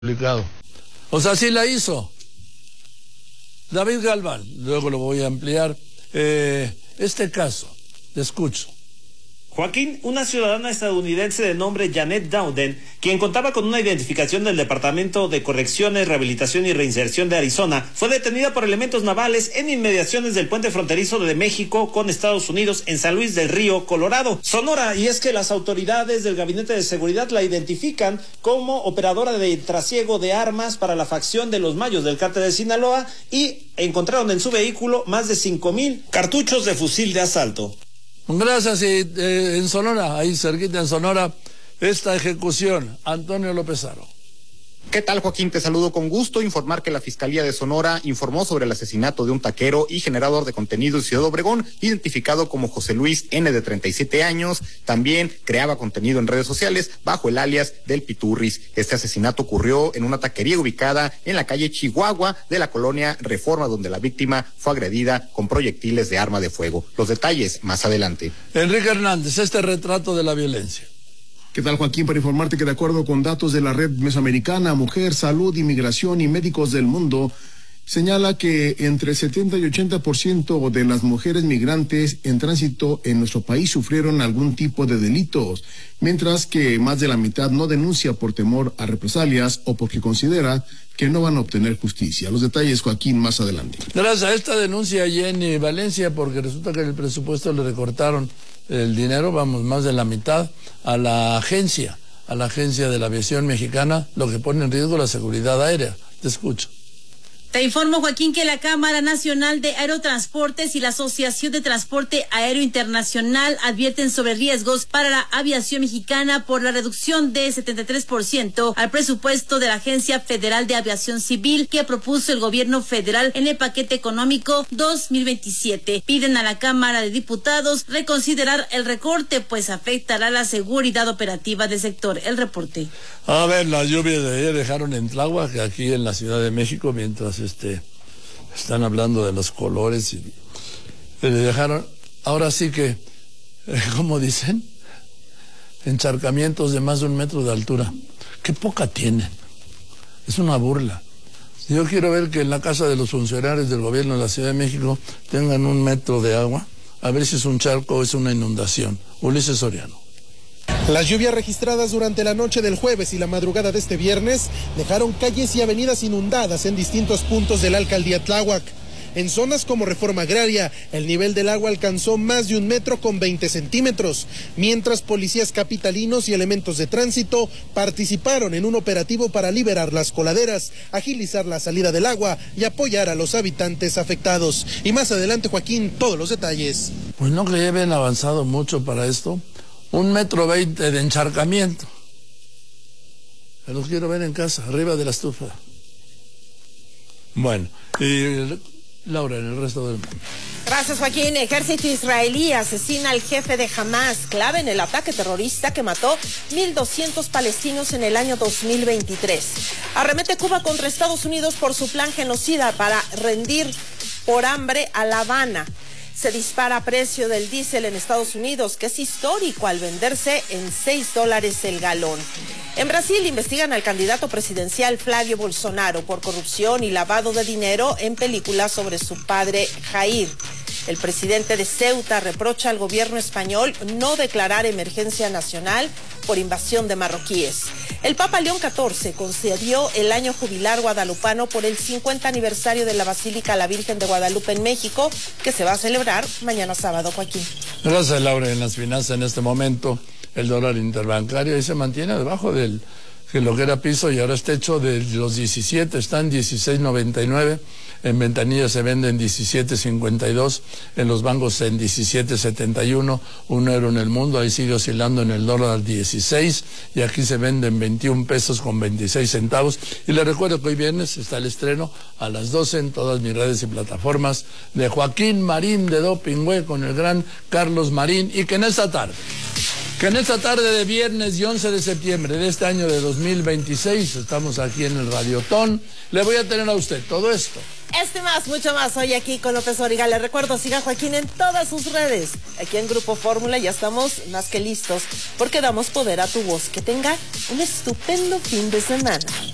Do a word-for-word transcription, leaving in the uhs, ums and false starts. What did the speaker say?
Complicado. O sea, sí la hizo. David Galván, luego lo voy a ampliar. Eh, este caso, te escucho. Joaquín, una ciudadana estadounidense de nombre Janet Dowden, quien contaba con una identificación del Departamento de Correcciones, Rehabilitación y Reinserción de Arizona, fue detenida por elementos navales en inmediaciones del puente fronterizo de México con Estados Unidos en San Luis del Río, Colorado, Sonora, y es que las autoridades del Gabinete de Seguridad la identifican como operadora de trasiego de armas para la facción de los Mayos del Cártel de Sinaloa y encontraron en su vehículo más de cinco mil cartuchos de fusil de asalto. Gracias, y eh, en Sonora, ahí cerquita en Sonora, esta ejecución, Antonio López Haro. ¿Qué tal, Joaquín? Te saludo con gusto. Informar que la Fiscalía de Sonora informó sobre el asesinato de un taquero y generador de contenido en Ciudad Obregón, identificado como José Luis N., de treinta y siete años. También creaba contenido en redes sociales bajo el alias del Piturris. Este asesinato ocurrió en una taquería ubicada en la calle Chihuahua de la colonia Reforma, donde la víctima fue agredida con proyectiles de arma de fuego. Los detalles más adelante. Enrique Hernández, este retrato de la violencia. ¿Qué tal, Joaquín? Para informarte que de acuerdo con datos de la Red Mesoamericana, Mujer, Salud, Inmigración y Médicos del Mundo, señala que entre setenta y ochenta por ciento de las mujeres migrantes en tránsito en nuestro país sufrieron algún tipo de delitos, mientras que más de la mitad no denuncia por temor a represalias o porque considera que no van a obtener justicia. Los detalles, Joaquín, más adelante. Gracias a esta denuncia Jenny Valencia, porque resulta que en el presupuesto le recortaron el dinero, vamos, más de la mitad, a la agencia, a la agencia de la aviación mexicana, lo que pone en riesgo la seguridad aérea. Te escucho. Te informo, Joaquín, que la Cámara Nacional de Aerotransportes y la Asociación de Transporte Aéreo Internacional advierten sobre riesgos para la aviación mexicana por la reducción de setenta y tres por ciento al presupuesto de la Agencia Federal de Aviación Civil que propuso el gobierno federal en el paquete económico dos mil veintisiete. Piden a la Cámara de Diputados reconsiderar el recorte, pues afectará la seguridad operativa del sector. El reporte. A ver, las lluvias de ayer dejaron en Tláhuac, aquí en la Ciudad de México, mientras este están hablando de los colores y le dejaron, ahora sí que, eh, como dicen, encharcamientos de más de un metro de altura. Qué poca tienen. Es una burla. Yo quiero ver que en la casa de los funcionarios del gobierno de la Ciudad de México tengan un metro de agua, a ver si es un charco o es una inundación. Ulises Soriano. Las lluvias registradas durante la noche del jueves y la madrugada de este viernes dejaron calles y avenidas inundadas en distintos puntos de la alcaldía Tláhuac. En zonas como Reforma Agraria, el nivel del agua alcanzó más de un metro con veinte centímetros, mientras policías capitalinos y elementos de tránsito participaron en un operativo para liberar las coladeras, agilizar la salida del agua y apoyar a los habitantes afectados. Y más adelante, Joaquín, todos los detalles. Pues no que ya habían avanzado mucho para esto. Un metro veinte de encharcamiento. Me los quiero ver en casa, arriba de la estufa. Bueno, y Laura, en el resto del mundo. Gracias, Joaquín. Ejército israelí asesina al jefe de Hamas, clave en el ataque terrorista que mató mil doscientos palestinos en el año dos mil veintitrés. Arremete Cuba contra Estados Unidos por su plan genocida para rendir por hambre a La Habana. Se dispara precio del diésel en Estados Unidos, que es histórico al venderse en seis dólares el galón. En Brasil investigan al candidato presidencial Flavio Bolsonaro por corrupción y lavado de dinero en películas sobre su padre Jair. El presidente de Ceuta reprocha al gobierno español no declarar emergencia nacional por invasión de marroquíes. El Papa León catorce concedió el año jubilar guadalupano por el cincuenta aniversario de la Basílica La Virgen de Guadalupe en México, que se va a celebrar mañana sábado, Joaquín. Gracias, Laura. En las finanzas en este momento, el dólar interbancario ahí se mantiene debajo del que lo que era piso y ahora es techo de los diecisiete, están dieciséis noventa y nueve. En ventanilla se vende en diecisiete cincuenta y dos, en los bancos en diecisiete setenta y uno, un euro en el mundo, ahí sigue oscilando en el dólar dieciséis, y aquí se vende en veintiún pesos con veintiséis centavos. Y les recuerdo que hoy viernes está el estreno a las doce en todas mis redes y plataformas de Joaquín Marín de Dopingüe con el gran Carlos Marín, y que en esta tarde, que en esta tarde de viernes y once de septiembre de este año de dos mil veintiséis, estamos aquí en el Radiotón, le voy a tener a usted todo esto. Este más, mucho más, hoy aquí con López Origa. Le recuerdo, siga a Joaquín en todas sus redes. Aquí en Grupo Fórmula ya estamos más que listos, porque damos poder a tu voz. Que tenga un estupendo fin de semana.